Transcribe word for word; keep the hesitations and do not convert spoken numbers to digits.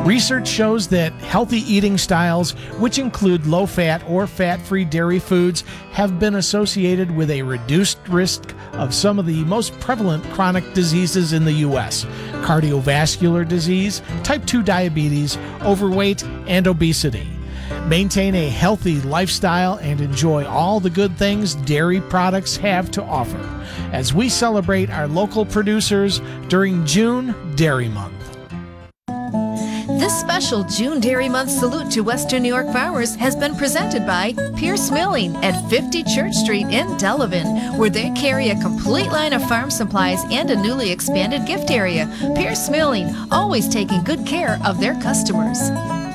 Research shows that healthy eating styles, which include low-fat or fat-free dairy foods, have been associated with a reduced risk of some of the most prevalent chronic diseases in the U S: cardiovascular disease, type two diabetes, overweight, and obesity. Maintain a healthy lifestyle and enjoy all the good things dairy products have to offer as we celebrate our local producers during June Dairy Month. This special June Dairy Month salute to Western New York farmers has been presented by Pierce Milling at fifty Church Street in Delavan, where they carry a complete line of farm supplies and a newly expanded gift area. Pierce Milling, always taking good care of their customers.